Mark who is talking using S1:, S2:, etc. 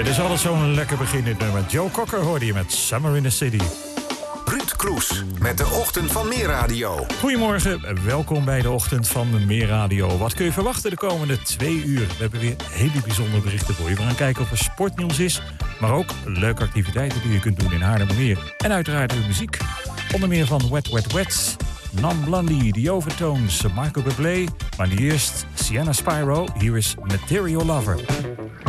S1: Het is altijd zo'n lekker begin dit nummer. Joe Cocker hoorde je met Summer in the City.
S2: Ruud Kroes met de Ochtend van Meerradio.
S1: Goedemorgen, welkom bij de Ochtend van Meerradio. Wat kun je verwachten de komende 2 uur? We hebben weer hele bijzondere berichten voor je. We gaan kijken of er sportnieuws is, maar ook leuke activiteiten die je kunt doen in Haarlemmermeer. En uiteraard de muziek. Onder meer van Wet Wet Wet, Non Blondie, The Overtones, Michael Bublé. Maar nu eerst Sienna Spyro, hier is Material Lover.